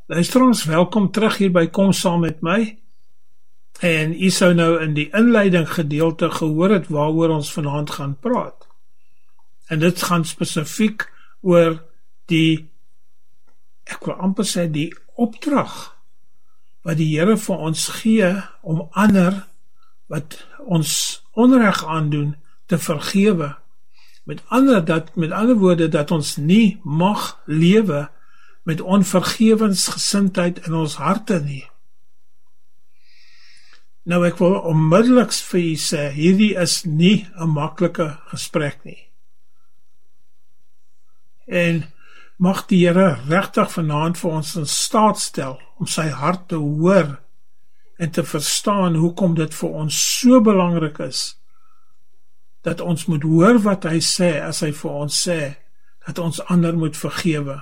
Luisteraars, welkom terug hier by Kom Saam met my. En u sou nou in die inleiding gedeelte gehoor het waaroor ons vanaand gaan praat. En dit gaan spesifiek oor ek wil amper sê die opdrag wat die Here vir ons gee om ander wat ons onreg aandoen te vergewe. Met ander woorde dat ons nie mag lewe met onvergewensgesindheid in ons harte nie. Nou ek wil onmiddellik vir u sê, hierdie is nie 'n maklike gesprek nie. En mag die Here regtig vanaand vir ons in staat stel om sy hart te hoor en te verstaan hoekom dit vir ons so belangrik is dat ons moet hoor wat hy sê as hy vir ons sê dat ons ander moet vergewe.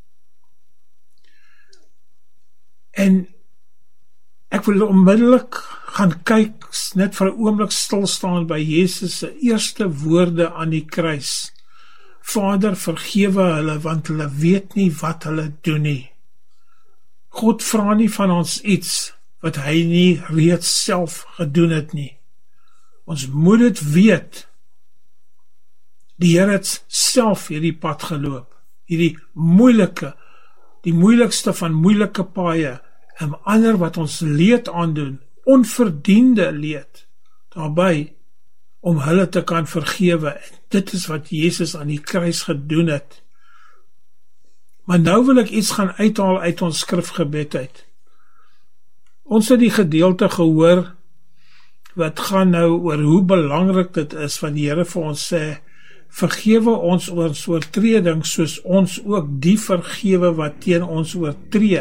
En ek wil onmiddellik gaan kyk, net vir 'n oomblik stil staan by Jesus se eerste woorde aan die kruis. Vader, vergewe hulle, want hulle weet nie wat hulle doen nie. God vra nie van ons iets wat hy nie reeds self gedoen het nie. Ons moet dit weet. Die Here het self hierdie pad geloop, die moeilikste van moeilike paaie, en ander wat ons leed aandoen, onverdiende leed, daarbij om hulle te kan vergewe. En dit is wat Jesus aan die kruis gedoen het. Maar nou wil ek iets gaan uithaal uit ons skrifgebed uit. Ons het die gedeelte gehoor wat gaan nou oor hoe belangrik dit is wat die Here vir ons sê, vergewe ons ons oortreding soos ons ook die vergewe wat teen ons oortree.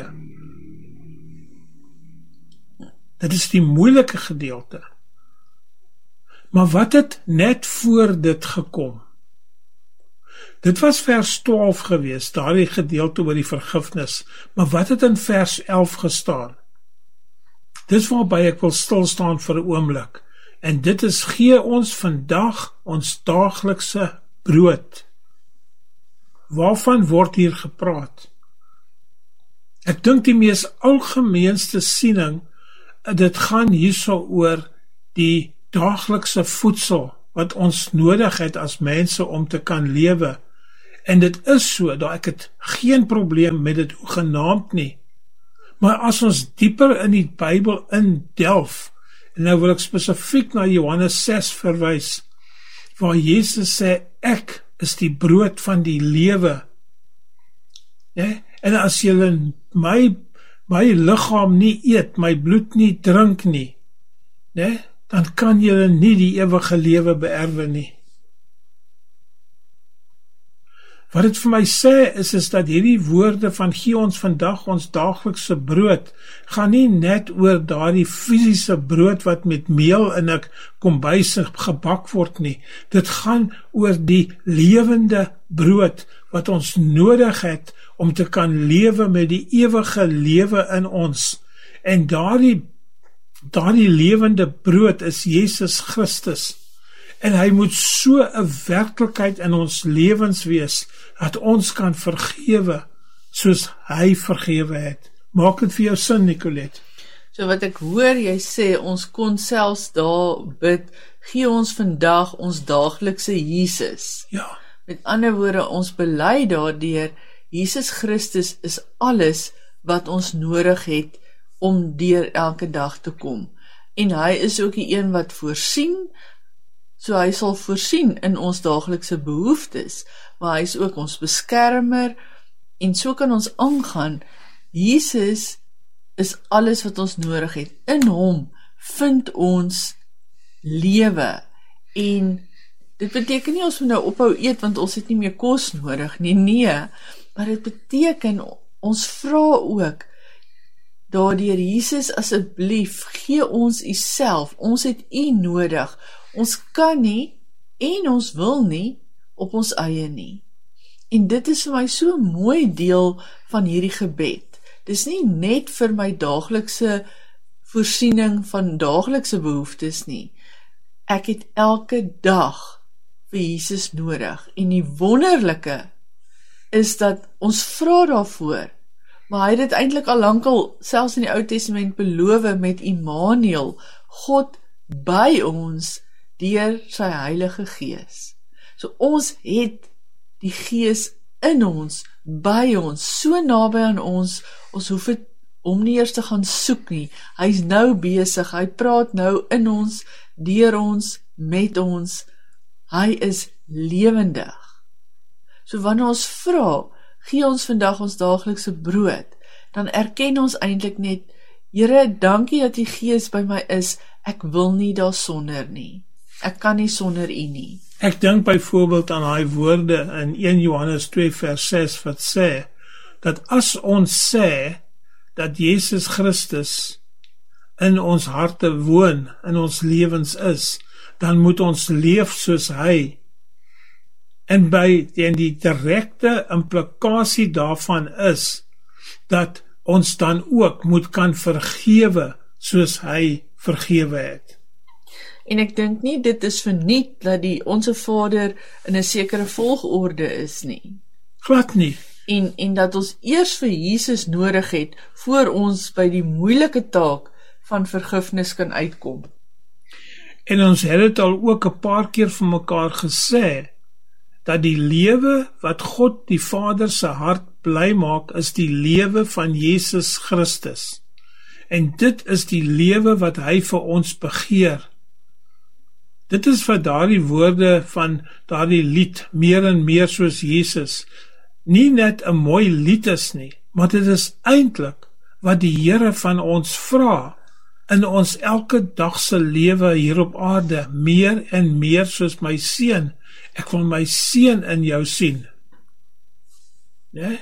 Dit is die moeilike gedeelte. Maar wat het net voor dit gekom? Dit was vers 12 gewees, daardie gedeelte oor die vergifnis. Maar wat het in vers 11 gestaan? Dis waarby ek wil stilstaan vir 'n oomblik. En dit is, gee ons vandag ons daaglikse brood. Waarvan word hier gepraat? Ek dink die mees algemeenste siening, dit gaan hierso oor die daaglikse voedsel wat ons nodig het as mense om te kan lewe. En dit is so, dat ek het geen probleem met dit genaamd nie. Maar as ons dieper in die Bybel indelf, en nou wil ek spesifiek na Johannes 6 verwys, waar Jesus sê, ek is die brood van die lewe. Ja? En as julle my liggaam nie eet, my bloed nie drink nie, ja? Dan kan julle nie die ewige lewe beerwe nie. Wat dit vir my sê is dat hierdie woorde van gee ons vandag ons daaglikse brood, gaan nie net oor daardie fisiese brood wat met meel in 'n kombuis gebak word nie. Dit gaan oor die lewende brood wat ons nodig het om te kan lewe met die ewige lewe in ons. En daardie lewende brood is Jesus Christus. En hy moet so 'n werklikheid in ons lewens wees, dat ons kan vergewe, soos hy vergewe het. Maak dit vir jou sin, Nicolette? So wat ek hoor, jy sê, ons kon selfs daar bid, gee ons vandag ons daaglikse Jesus. Ja. Met ander woorde, ons bely daardeur, Jesus Christus is alles wat ons nodig het, om deur elke dag te kom. En hy is ook die een wat voorsien, so hy sal voorsien in ons daaglikse behoeftes, maar hy is ook ons beskermer, en so kan ons aangaan. Jesus is alles wat ons nodig het. In hom vind ons lewe, en dit beteken nie ons moet nou ophou eet, want ons het nie meer kos nodig nie, nee, maar dit beteken, ons vra ook, daardeur Jesus, asseblief, gee ons u self, ons het u nodig, ons kan nie, en ons wil nie, op ons eie nie. En dit is vir my so 'n mooi deel van hierdie gebed. Dis nie net vir my daaglikse voorsiening van daaglikse behoeftes nie. Ek het elke dag vir Jesus nodig. En die wonderlike is dat ons vra daarvoor, Maar hy het dit eintlik al lankal, selfs in die Ou Testament beloof met Immanuel, God by ons deur sy Heilige Gees. So ons het die Gees in ons, by ons, so naby aan ons hoef dit om nie eers te gaan soek nie. Hy's nou besig, hy praat nou in ons, deur ons, met ons. Hy is lewendig. So wanneer ons vra, gee ons vandag ons daaglikse brood, dan erken ons eintlik net, Here, dankie dat die Gees by my is, ek wil nie daarsonder nie. Ek kan nie sonder U nie. Ek dink byvoorbeeld aan daai woorde in 1 Johannes 2 vers 6 wat sê, dat as ons sê, dat Jesus Christus in ons harte woon, in ons lewens is, dan moet ons leef soos hy. En die direkte implikasie daarvan is, dat ons dan ook moet kan vergewe, soos hy vergewe het. En ek dink nie, dit is verniet, dat die Onse Vader in 'n sekere volgorde is nie. Glad nie. En dat ons eers vir Jesus nodig het, voor ons by die moeilike taak van vergifnis kan uitkom. En ons het dit al ook 'n paar keer vir mekaar gesê, dat die lewe wat God die Vader se hart bly maak, is die lewe van Jesus Christus. En dit is die lewe wat hy vir ons begeer. Dit is vir daardie woorde van daardie lied, meer en meer soos Jesus, nie net 'n mooi lied is nie, maar dit is eintlik wat die Here van ons vra, in ons elke dag se lewe hier op aarde, meer en meer soos my seun. Ek wil my seun in jou sien. Nee?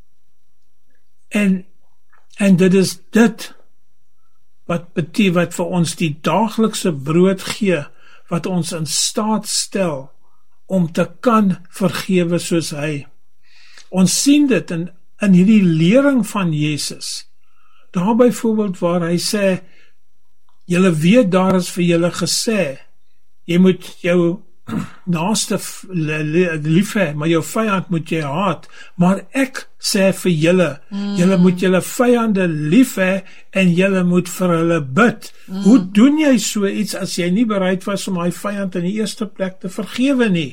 En dit is dit wat beteken wat vir ons die daaglikse brood gee, wat ons in staat stel om te kan vergewe soos hy. Ons sien dit in hierdie lering van Jesus. Daar byvoorbeeld waar hy sê, julle weet daar is vir julle gesê, jy moet jou naaste lief hê, maar jou vyand moet jy haat. Maar ek sê vir julle, julle moet julle vyande lief hê en julle moet vir hulle bid. Hoe doen jy so iets as jy nie bereid was om hy vyand in die eerste plek te vergewe nie?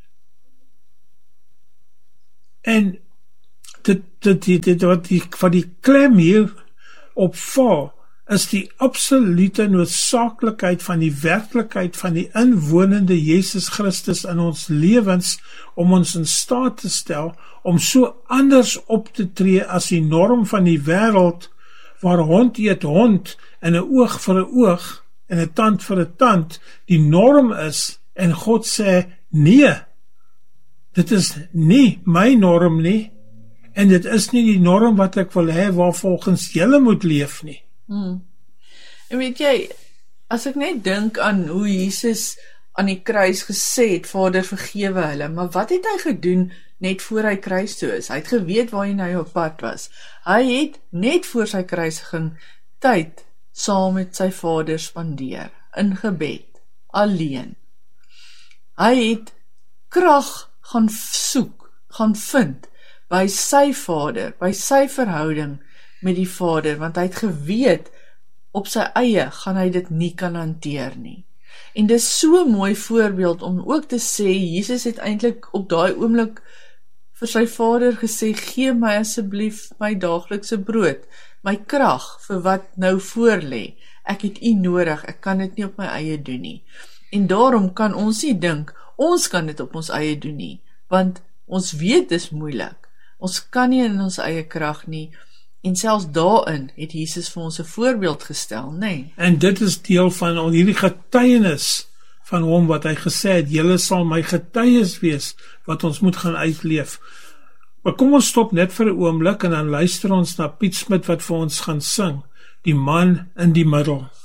En dit wat die klem hier op val, is die absolute noodsaaklikheid van die werklikheid van die inwonende Jesus Christus in ons lewens, om ons in staat te stel om so anders op te tree as die norm van die wêreld, waar hond eet hond en 'n oog vir 'n oog en 'n tand vir 'n tand die norm is, en God sê nee, dit is nie my norm nie, en dit is nie die norm wat ek wil hê waarvolgens julle moet leef nie. En weet jy, as ek net dink aan hoe Jesus aan die kruis gesê het, Vader vergewe hulle, maar wat het hy gedoen net voor hy kruis toe is? Hy het geweet waarheen hy op pad was. Hy het net voor sy kruisiging tyd saam met sy Vader spandeer, in gebed, alleen. Hy het krag gaan soek, gaan vind, by sy Vader, by sy verhouding met die Vader, want hy het geweet, op sy eie gaan hy dit nie kan hanteer nie. En dis so 'n mooi voorbeeld om ook te sê, Jesus het eintlik op daai oomblik vir sy Vader gesê, gee my asseblief my daaglikse brood, my krag vir wat nou voorlê. Ek het U nodig, ek kan dit nie op my eie doen nie. En daarom kan ons nie dink, ons kan dit op ons eie doen nie, want ons weet dis moeilik. Ons kan nie in ons eie krag nie, en selfs daarin het Jesus vir ons 'n voorbeeld gestel, nee. En dit is deel van al hierdie getuienis van hom wat hy gesê het, julle sal my getuies wees, wat ons moet gaan uitleef. Maar kom ons stop net vir 'n oomblik en dan luister ons na Piet Smit wat vir ons gaan sing, Die man in die middel.